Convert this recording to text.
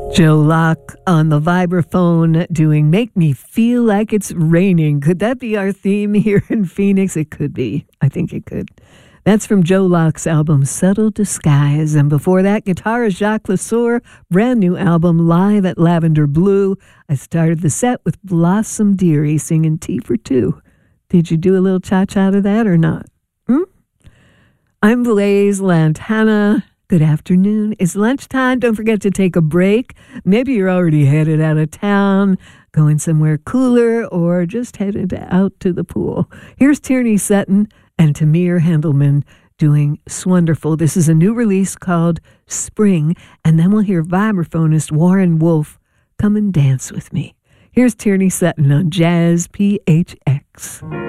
Joe Locke on the vibraphone doing Make Me Feel Like It's Raining. Could that be our theme here in Phoenix? It could be. I think it could. That's from Joe Locke's album Subtle Disguise. And before that, guitarist Jacques Lesueur, brand new album Live at Lavender Blue. I started the set with Blossom Dearie singing Tea for Two. Did you do a little cha-cha to that or not? I'm Blaise Lantana. Good afternoon. It's lunchtime. Don't forget to take a break. Maybe you're already headed out of town, going somewhere cooler, or just headed out to the pool. Here's Tierney Sutton and Tamir Handelman doing Swonderful. This is a new release called Spring, and then we'll hear vibraphonist Warren Wolf Come and Dance With Me. Here's Tierney Sutton on Jazz PHX.